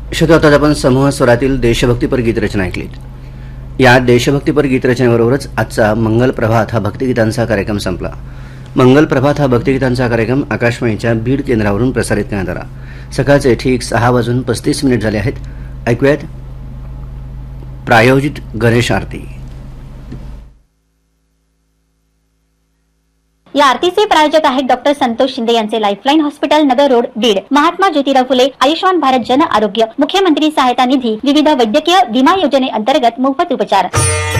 श्रोते, आता आपण समूह स्वरातील देशभक्तीपर गीतरचना ऐकलीत। या देशभक्तीपर गीतरचनेबरोबरच आजचा मंगल प्रभात हा भक्तिगीतांचा कार्यक्रम संपला। मंगल प्रभात हा भक्तिगीतांचा कार्यक्रम आकाशवाणीच्या बीड केंद्रावरून प्रसारित करण्यात आला। सकाळचे ठीक 6:35 झाले आहेत। ऐकूयात प्रायोजित गणेश आरती। या आरतीचे प्रायोजक आहेत डॉक्टर संतोष शिंदे यांचे लाईफलाईन हॉस्पिटल, नगर रोड, बीड। महात्मा ज्योतिराव फुले आयुष्मान भारत जन आरोग्य, मुख्यमंत्री सहायता निधी, विविध वैद्यकीय विमा योजनेअंतर्गत मोफत उपचार।